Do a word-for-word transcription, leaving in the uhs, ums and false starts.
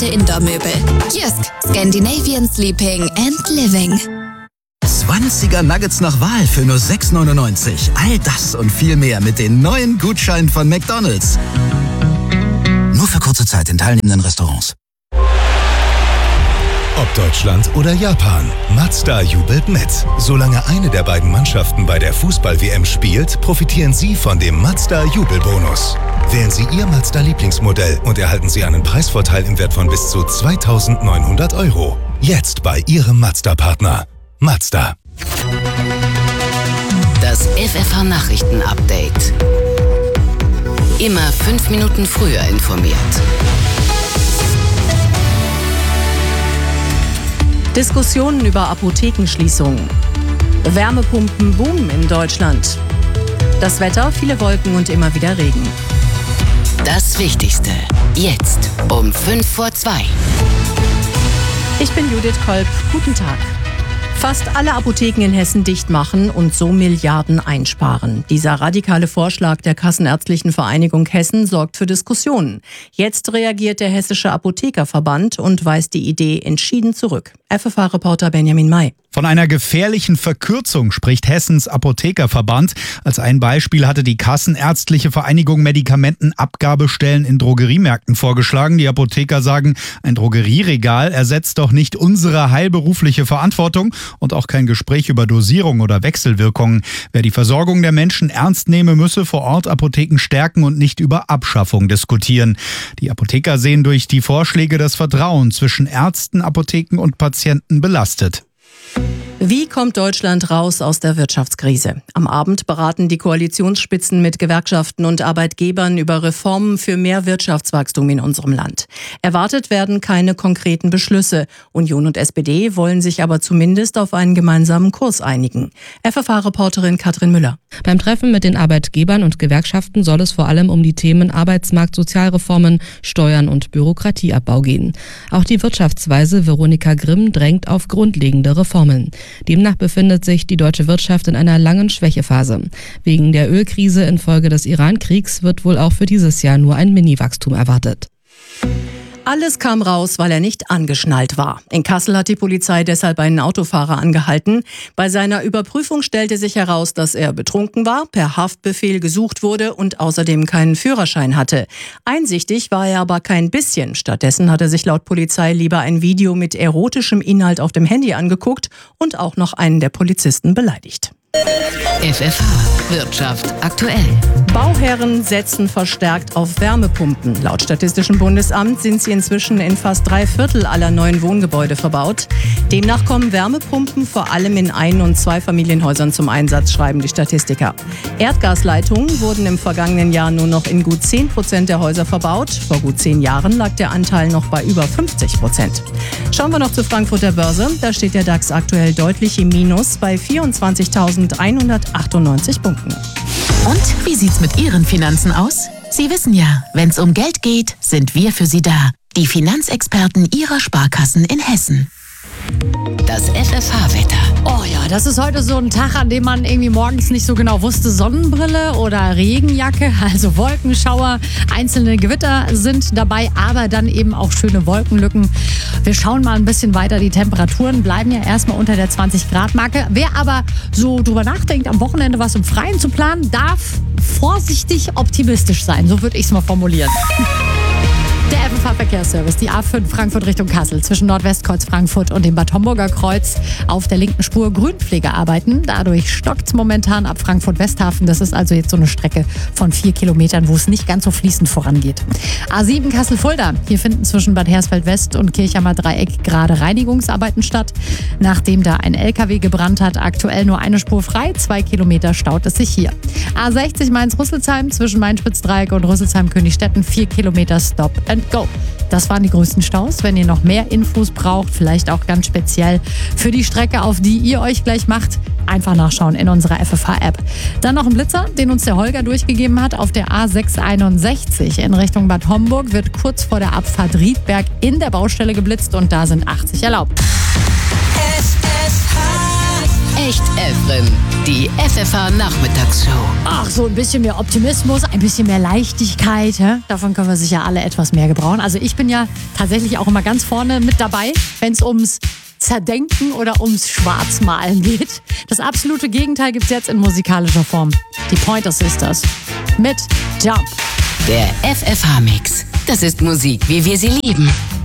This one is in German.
Indoor-Möbel. Jysk, Scandinavian Sleeping and Living. zwanziger Nuggets nach Wahl für nur sechs neunundneunzig. All das und viel mehr mit den neuen Gutscheinen von McDonald's. Nur für kurze Zeit in teilnehmenden Restaurants. Ob Deutschland oder Japan, Mazda jubelt mit. Solange eine der beiden Mannschaften bei der Fußball-W M spielt, profitieren Sie von dem Mazda-Jubelbonus. Wählen Sie Ihr Mazda-Lieblingsmodell und erhalten Sie einen Preisvorteil im Wert von bis zu zweitausendneunhundert Euro. Jetzt bei Ihrem Mazda-Partner. Mazda. Das F F H-Nachrichten-Update. Immer fünf Minuten früher informiert. Diskussionen über Apothekenschließungen. Wärmepumpen boomen in Deutschland. Das Wetter, viele Wolken und immer wieder Regen. Das Wichtigste, jetzt um fünf vor zwei. Ich bin Judith Kolb. Guten Tag. Fast alle Apotheken in Hessen dicht machen und so Milliarden einsparen. Dieser radikale Vorschlag der Kassenärztlichen Vereinigung Hessen sorgt für Diskussionen. Jetzt reagiert der Hessische Apothekerverband und weist die Idee entschieden zurück. F F H-Reporter Benjamin May. Von einer gefährlichen Verkürzung spricht Hessens Apothekerverband. Als ein Beispiel hatte die Kassenärztliche Vereinigung Medikamentenabgabestellen in Drogeriemärkten vorgeschlagen. Die Apotheker sagen, ein Drogerieregal ersetzt doch nicht unsere heilberufliche Verantwortung und auch kein Gespräch über Dosierung oder Wechselwirkungen. Wer die Versorgung der Menschen ernst nehme, müsse vor Ort Apotheken stärken und nicht über Abschaffung diskutieren. Die Apotheker sehen durch die Vorschläge das Vertrauen zwischen Ärzten, Apotheken und Patienten belastet. Wie kommt Deutschland raus aus der Wirtschaftskrise? Am Abend beraten die Koalitionsspitzen mit Gewerkschaften und Arbeitgebern über Reformen für mehr Wirtschaftswachstum in unserem Land. Erwartet werden keine konkreten Beschlüsse. Union und S P D wollen sich aber zumindest auf einen gemeinsamen Kurs einigen. F F H-Reporterin Katrin Müller. Beim Treffen mit den Arbeitgebern und Gewerkschaften soll es vor allem um die Themen Arbeitsmarkt, Sozialreformen, Steuern und Bürokratieabbau gehen. Auch die Wirtschaftsweise Veronika Grimm drängt auf grundlegende Reformen. Demnach befindet sich die deutsche Wirtschaft in einer langen Schwächephase. Wegen der Ölkrise infolge des Iran-Kriegs wird wohl auch für dieses Jahr nur ein Mini-Wachstum erwartet. Alles kam raus, weil er nicht angeschnallt war. In Kassel hat die Polizei deshalb einen Autofahrer angehalten. Bei seiner Überprüfung stellte sich heraus, dass er betrunken war, per Haftbefehl gesucht wurde und außerdem keinen Führerschein hatte. Einsichtig war er aber kein bisschen. Stattdessen hat er sich laut Polizei lieber ein Video mit erotischem Inhalt auf dem Handy angeguckt und auch noch einen der Polizisten beleidigt. F F H Wirtschaft aktuell. Bauherren setzen verstärkt auf Wärmepumpen. Laut Statistischem Bundesamt sind sie inzwischen in fast drei Viertel aller neuen Wohngebäude verbaut. Demnach kommen Wärmepumpen vor allem in Ein- und Zweifamilienhäusern zum Einsatz, schreiben die Statistiker. Erdgasleitungen wurden im vergangenen Jahr nur noch in gut zehn Prozent der Häuser verbaut. Vor gut zehn Jahren lag der Anteil noch bei über fünfzig Prozent. Schauen wir noch zur Frankfurter Börse. Da steht der DAX aktuell deutlich im Minus bei vierundzwanzigtausendeinhundertachtundneunzig Punkten. Und wie sieht's mit Ihren Finanzen aus? Sie wissen ja, wenn's um Geld geht, sind wir für Sie da. Die Finanzexperten Ihrer Sparkassen in Hessen. Das F F H-Wetter. Oh ja, das ist heute so ein Tag, an dem man irgendwie morgens nicht so genau wusste, Sonnenbrille oder Regenjacke, also Wolkenschauer, einzelne Gewitter sind dabei, aber dann eben auch schöne Wolkenlücken. Wir schauen mal ein bisschen weiter, die Temperaturen bleiben ja erstmal unter der zwanzig Grad Marke. Wer aber so drüber nachdenkt, am Wochenende was im Freien zu planen, darf vorsichtig optimistisch sein, so würde ich es mal formulieren. Der F F H-Verkehrsservice, die A fünf Frankfurt Richtung Kassel zwischen Nordwestkreuz Frankfurt und dem Bad Homburger Kreuz auf der linken Spur Grünpflegearbeiten. Dadurch stockt es momentan ab Frankfurt-Westhafen. Das ist also jetzt so eine Strecke von vier Kilometern, wo es nicht ganz so fließend vorangeht. A sieben Kassel-Fulda. Hier finden zwischen Bad Hersfeld-West und Kirchhammer Dreieck gerade Reinigungsarbeiten statt. Nachdem da ein L K W gebrannt hat, aktuell nur eine Spur frei. Zwei Kilometer staut es sich hier. A sechzig Mainz-Rüsselsheim zwischen Main-Spitz-Dreieck und Rüsselsheim-Königstetten. Vier Kilometer Stop and Go. Das waren die größten Staus. Wenn ihr noch mehr Infos braucht, vielleicht auch ganz speziell für die Strecke, auf die ihr euch gleich macht, einfach nachschauen in unserer F F H-App. Dann noch ein Blitzer, den uns der Holger durchgegeben hat. Auf der A sechshunderteinundsechzig in Richtung Bad Homburg wird kurz vor der Abfahrt Riedberg in der Baustelle geblitzt und da sind achtzig erlaubt. F F H Echt Efren, die F F H-Nachmittagsshow. Ach, so ein bisschen mehr Optimismus, ein bisschen mehr Leichtigkeit. Hä? Davon können wir sicher alle etwas mehr gebrauchen. Also ich bin ja tatsächlich auch immer ganz vorne mit dabei, wenn es ums Zerdenken oder ums Schwarzmalen geht. Das absolute Gegenteil gibt es jetzt in musikalischer Form. Die Pointer Sisters mit Jump. Der F F H-Mix. Das ist Musik, wie wir sie lieben.